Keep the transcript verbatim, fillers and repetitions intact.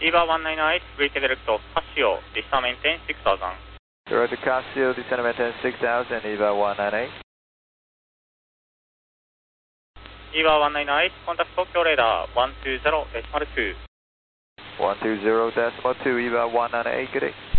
EVA one nine eight, redirect to Casio, descend maintain six thousand. Direct to Casio, descend maintain six thousand, EVA one nine eight. EVA one nine eight, contact Tokyo radar one two zero decimal two. one two zero decimal two, EVA one nine eight, good day.